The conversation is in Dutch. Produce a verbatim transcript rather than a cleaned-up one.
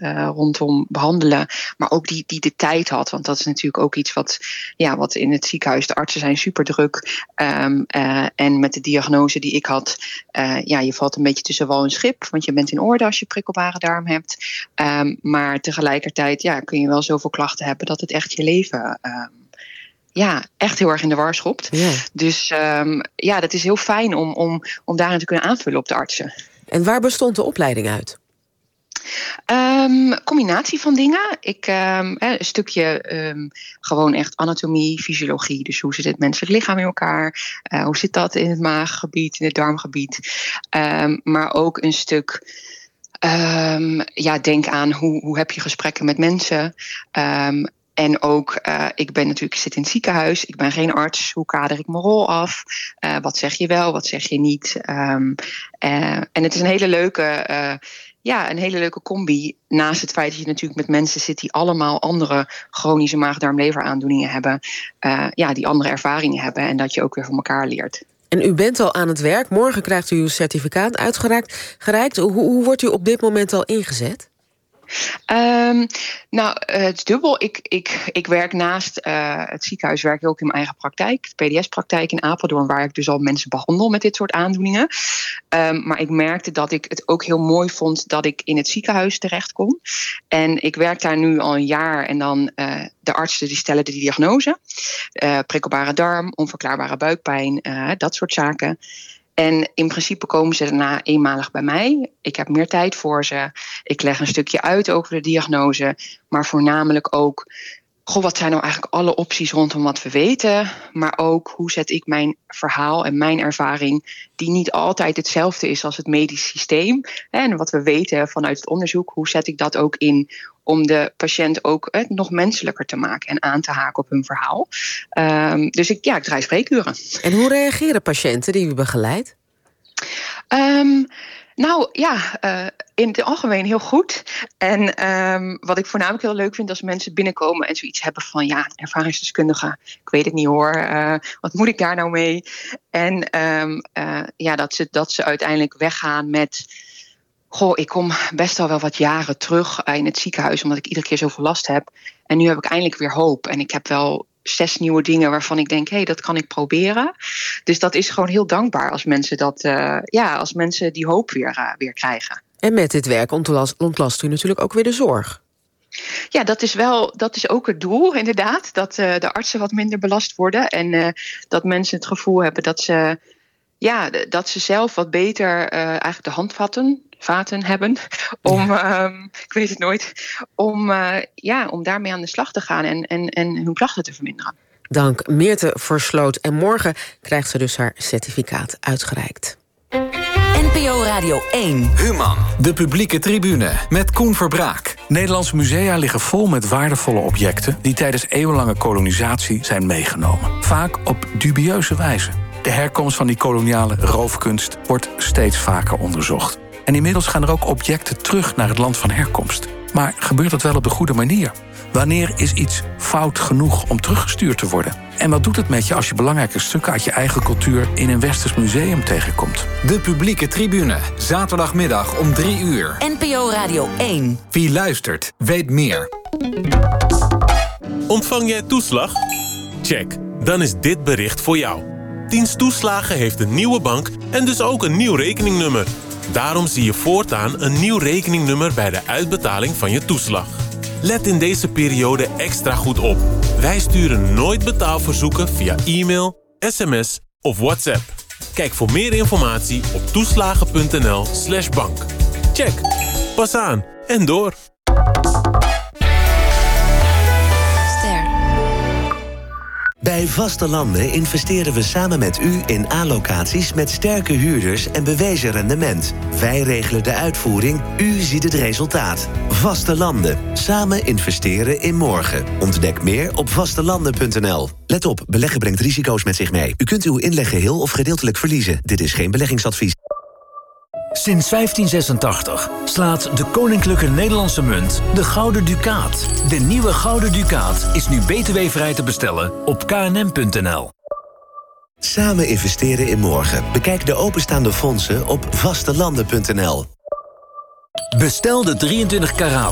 uh, rondom behandelen. Maar ook die, die de tijd had. Want dat is natuurlijk ook iets wat, ja, wat in het ziekenhuis... de artsen zijn super druk. Um, uh, en met de diagnose die ik had... Uh, ja, je valt een beetje tussen wal en schip. Want je bent in orde als je prikkelbare darm hebt. Um, maar tegelijkertijd ja, kun je wel zoveel klachten hebben... dat het echt je leven... Um, ja, echt heel erg in de war schopt. Ja. Dus um, ja, dat is heel fijn om, om, om daarin te kunnen aanvullen op de artsen. En waar bestond de opleiding uit? Um, combinatie van dingen. Ik, um, een stukje um, gewoon echt anatomie, fysiologie. Dus hoe zit het menselijk lichaam in elkaar? Uh, hoe zit dat in het maaggebied, in het darmgebied? Um, maar ook een stuk... Um, ja, denk aan hoe, hoe heb je gesprekken met mensen... Um, En ook, uh, ik ben natuurlijk, ik zit in het ziekenhuis, ik ben geen arts. Hoe kader ik mijn rol af? Uh, wat zeg je wel, wat zeg je niet? Um, uh, en het is een hele leuke, uh, ja, een hele leuke combi. Naast het feit dat je natuurlijk met mensen zit die allemaal andere chronische maag-darm-leveraandoeningen hebben. Uh, ja, die andere ervaringen hebben en dat je ook weer van elkaar leert. En u bent al aan het werk. Morgen krijgt u uw certificaat uitgereikt. Gereikt. Hoe, hoe wordt u op dit moment al ingezet? Um, nou, uh, het is dubbel. Ik, ik, ik werk naast uh, het ziekenhuis werk ik ook in mijn eigen praktijk. De P D S-praktijk in Apeldoorn, waar ik dus al mensen behandel met dit soort aandoeningen. Um, maar ik merkte dat ik het ook heel mooi vond dat ik in het ziekenhuis terecht kon. En ik werk daar nu al een jaar en dan uh, de artsen die stellen de diagnose. Uh, prikkelbare darm, onverklaarbare buikpijn, uh, dat soort zaken. En in principe komen ze daarna eenmalig bij mij. Ik heb meer tijd voor ze. Ik leg een stukje uit over de diagnose. Maar voornamelijk ook... Goh, wat zijn nou eigenlijk alle opties rondom wat we weten? Maar ook, hoe zet ik mijn verhaal en mijn ervaring... die niet altijd hetzelfde is als het medisch systeem. En wat we weten vanuit het onderzoek... hoe zet ik dat ook in om de patiënt ook eh, nog menselijker te maken... en aan te haken op hun verhaal. Um, dus ik, ja, ik draai spreekuren. En hoe reageren patiënten die u begeleidt? Um, nou ja, uh, in het algemeen heel goed. En um, wat ik voornamelijk heel leuk vind als mensen binnenkomen en zoiets hebben van ja, ervaringsdeskundige, ik weet het niet hoor, uh, wat moet ik daar nou mee? En um, uh, ja, dat ze, dat ze uiteindelijk weggaan met, goh, ik kom best al wel wat jaren terug in het ziekenhuis omdat ik iedere keer zoveel last heb. En nu heb ik eindelijk weer hoop en ik heb wel zes nieuwe dingen waarvan ik denk, hé, hey, dat kan ik proberen. Dus dat is gewoon heel dankbaar als mensen dat, uh, ja, als mensen die hoop weer, uh, weer krijgen. En met dit werk ontlast, ontlast u natuurlijk ook weer de zorg. Ja, dat is wel, dat is ook het doel, inderdaad. Dat uh, de artsen wat minder belast worden en uh, dat mensen het gevoel hebben dat ze, ja, dat ze zelf wat beter uh, eigenlijk de handvatten. vaten hebben, om, ja. um, ik weet het nooit, om, uh, ja, om daarmee aan de slag te gaan en, en, en hun klachten te verminderen. Dank Meerte Versloot. En morgen krijgt ze dus haar certificaat uitgereikt. N P O Radio één. Human, de publieke tribune, met Koen Verbraak. Nederlandse musea liggen vol met waardevolle objecten die tijdens eeuwenlange kolonisatie zijn meegenomen. Vaak op dubieuze wijze. De herkomst van die koloniale roofkunst wordt steeds vaker onderzocht. En inmiddels gaan er ook objecten terug naar het land van herkomst. Maar gebeurt dat wel op de goede manier? Wanneer is iets fout genoeg om teruggestuurd te worden? En wat doet het met je als je belangrijke stukken uit je eigen cultuur in een westers museum tegenkomt? De publieke tribune, zaterdagmiddag om drie uur. N P O Radio één. Wie luistert, weet meer. Ontvang jij toeslag? Check, dan is dit bericht voor jou. Dienst Toeslagen heeft een nieuwe bank en dus ook een nieuw rekeningnummer. Daarom zie je voortaan een nieuw rekeningnummer bij de uitbetaling van je toeslag. Let in deze periode extra goed op. Wij sturen nooit betaalverzoeken via e-mail, sms of WhatsApp. Kijk voor meer informatie op toeslagen.nl slash bank. Check. Pas aan en door. Bij Vaste Landen investeren we samen met u in A-locaties met sterke huurders en bewezen rendement. Wij regelen de uitvoering, u ziet het resultaat. Vaste Landen. Samen investeren in morgen. Ontdek meer op vastelanden punt n l. Let op, beleggen brengt risico's met zich mee. U kunt uw inleg geheel of gedeeltelijk verliezen. Dit is geen beleggingsadvies. Sinds vijftien zesentachtig slaat de Koninklijke Nederlandse Munt de Gouden Ducaat. De nieuwe Gouden Ducaat is nu B T W-vrij te bestellen op k n m punt n l. Samen investeren in morgen. Bekijk de openstaande fondsen op vastelanden punt n l. Bestel de drieëntwintig karaat